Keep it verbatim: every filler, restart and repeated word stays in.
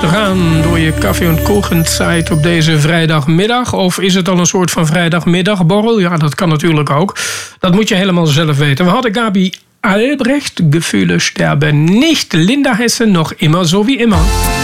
rustig aan door je koffie- en kochentijd op deze vrijdagmiddag? Of is het al een soort van vrijdagmiddagborrel? Ja, dat kan natuurlijk ook. Dat moet je helemaal zelf weten. We hadden Gabi Albrecht, Gefühle sterben nicht. Linda Hesse, nog immer so wie immer.